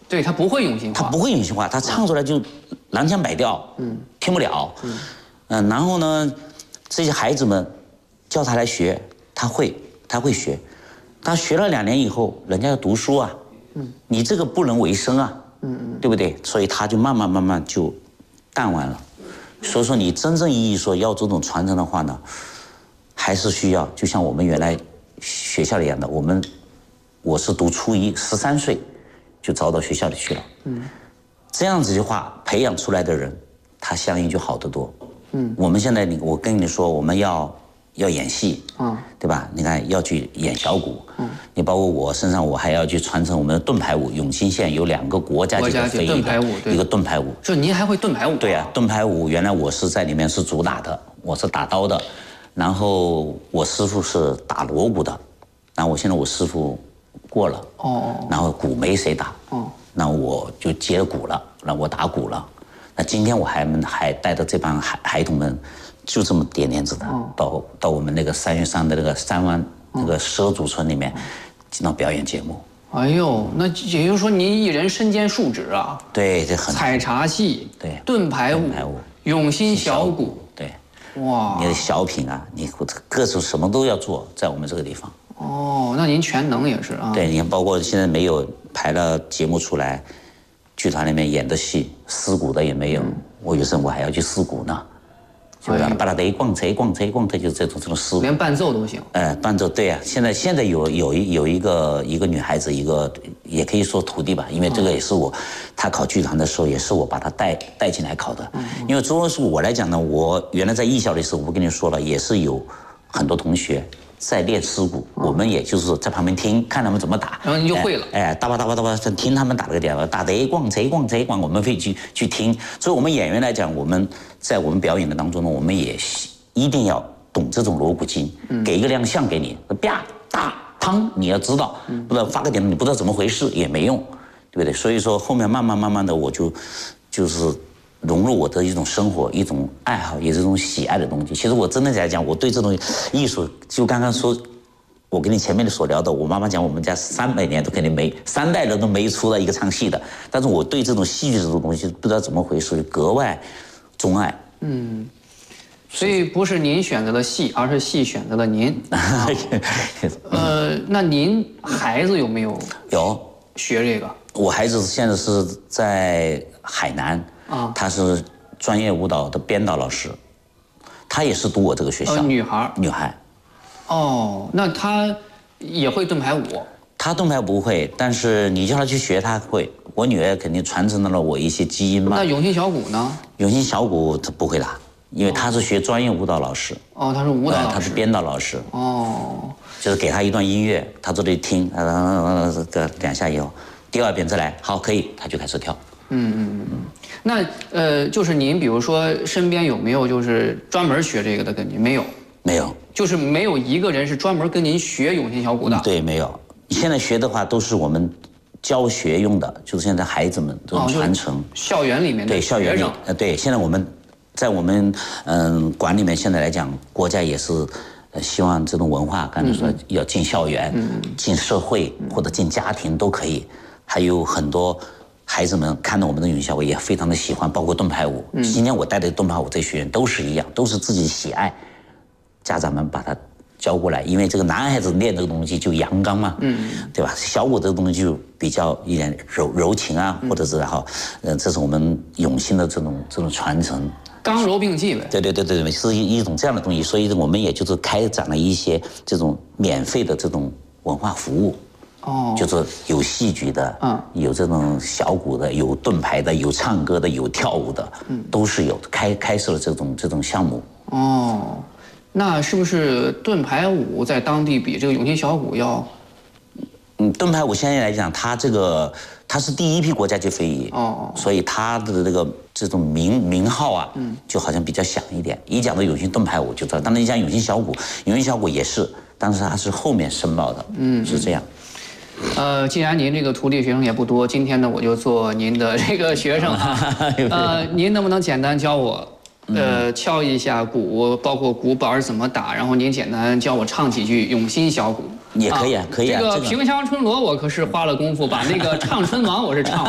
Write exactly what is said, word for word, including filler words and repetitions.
对他不会永兴化， 他不会永兴化，他唱出来就南腔北调，嗯，听不了，嗯，嗯，然后呢，这些孩子们叫他来学，他会，他会学，他学了两年以后，人家要读书啊，嗯，你这个不能为生啊，嗯嗯，对不对？所以他就慢慢慢慢就淡忘了。所以说，你真正意义说要这种传承的话呢，还是需要，就像我们原来学校里一样的，我们我是读初一，十三岁就招到学校里去了。嗯，这样子的话，培养出来的人，他相应就好得多。嗯，我们现在你我跟你说，我们要要演戏，嗯，对吧？你看要去演小鼓，嗯，你包括我身上，我还要去传承我们的盾牌舞。永清县有两个国家级的非遗的，一个盾牌舞。 就您还会盾牌舞？ 对啊，盾牌舞原来我是在里面是主打的，我是打刀的，然后我师傅是打锣鼓的，然后我现在我师傅过了，哦，然后鼓没谁打，哦，那我就接鼓了，那我打鼓了。那今天我还们还带着这帮孩孩童们。就这么点点子的，哦、到到我们那个三月山的那个三湾那个畲族村里面，经常表演节目。 哎呦，那也就是说您一人身兼数职啊？ 对，这很采茶戏， 对， 盾牌舞，永兴小鼓， 对， 哇， 你的小品啊，你各种什么都要做，在我们这个地方。 哦，那您全能也是啊？ 对，你看，包括现在没有排了节目出来，剧团里面演的戏，撕鼓的也没有，嗯、我有时候我还要去撕鼓呢。就让巴拉得逛车逛车逛车，就是这种这种思路， 连伴奏都行。 呃，伴奏对啊，现在现在有有一有一个一个女孩子，一个也可以说徒弟吧，因为这个也是我，她考剧团的时候也是我把她带带进来考的。因为作为是我来讲呢，我原来在艺校的时候，我跟你说了，也是有很多同学在练丝鼓，我们也就是在旁边听，看他们怎么打， 然后你就会了。 哎，哒吧哒吧哒吧，听他们打这个点，打得逛贼逛贼逛，我们会去去听。所以，我们演员来讲，我们在我们表演的当中呢，我们也一定要懂这种锣鼓经，给一个亮相给你，啪哒砰，你要知道，不知道发个点，你不知道怎么回事也没用，对不对？所以说，后面慢慢慢慢的，我就就是融入我的一种生活，一种爱好，也是一种喜爱的东西。其实我真的来讲，我对这种艺术，就刚刚说。我跟你前面的所聊的，我妈妈讲我们家三百年都肯定没三代人都没出来一个唱戏的，但是我对这种戏剧这种东西不知道怎么回事，格外钟爱。 嗯，所以不是您选择了戏，而是戏选择了您。啊、呃，那您孩子有没有有学这个？ 我孩子现在是在海南啊，他是专业舞蹈的编导老师，他也是读我这个学校。呃、 女孩， 女孩。 哦，那他也会盾牌舞？ 他盾牌不会，但是你叫他去学，他会。我女儿肯定传承了我一些基因嘛。 那永兴小鼓呢？ 永兴小鼓他不会打，因为他是学专业舞蹈老师。 哦，他是舞蹈老师， 他是编导老师。 哦， 就是给他一段音乐，他坐这里听，呃，个两下以后，第二遍再来，好，可以，他就开始跳。 嗯嗯嗯。那呃，就是您比如说身边有没有就是专门学这个的跟您？没有。 没有， 就是没有一个人是专门跟您学永兴小鼓的。 对，没有。现在学的话都是我们教学用的，就是现在孩子们这种传承。哦、 校园里面的对校园里，呃，对，现在我们在我们嗯馆里面，现在来讲，国家也是呃希望这种文化，刚才说要进校园、嗯、进社会或者进家庭都可以。还有很多孩子们看到我们的永兴小鼓也非常的喜欢，包括盾牌舞。嗯、今天我带的盾牌舞这学员都是一样，都是自己喜爱。家长们把他教过来，因为这个男孩子练这个东西就阳刚嘛，嗯，对吧？小鼓这个东西就比较一点柔柔情啊，嗯、或者是哈，呃，这是我们永兴的这种这种传承， 刚柔并济呗。 对对对对对，是一一种这样的东西，所以我们也就是开展了一些这种免费的这种文化服务。哦，就是有戏剧的，嗯，有这种小鼓的，有盾牌的，有唱歌的，有跳舞的，嗯，都是有开开设了这种这种项目。 哦。那是不是盾牌舞在当地比这个永兴小鼓要？ 嗯，盾牌舞现在来讲，它这个它是第一批国家级非遗哦，所以它的这个这种名名号啊，嗯，就好像比较响一点。一讲到永兴盾牌舞就知道，当然一讲永兴小鼓，永兴小鼓也是，但是它是后面申报的，嗯，是这样。 呃，既然您这个徒弟学生也不多，今天呢我就做您的这个学生啊，呃，您能不能简单教我？呃，敲一下鼓，包括鼓板怎么打，然后您简单教我唱几句永兴小鼓， 也可以啊，可以啊。 这个平乡春罗我可是花了功夫，把那个唱春王我是唱。